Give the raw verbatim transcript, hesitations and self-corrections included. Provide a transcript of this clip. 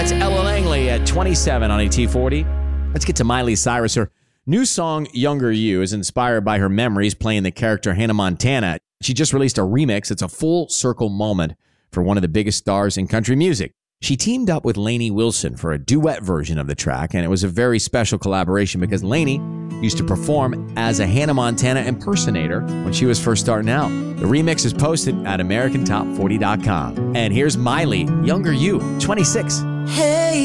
That's Ella Langley at twenty-seven on A T forty. Let's get to Miley Cyrus. Her new song, Younger You, is inspired by her memories playing the character Hannah Montana. She just released a remix. It's a full circle moment for one of the biggest stars in country music. She teamed up with Lainey Wilson for a duet version of the track, and it was a very special collaboration because Lainey used to perform as a Hannah Montana impersonator when she was first starting out. The remix is posted at American Top forty dot com. And here's Miley, Younger You, twenty-six. Hey.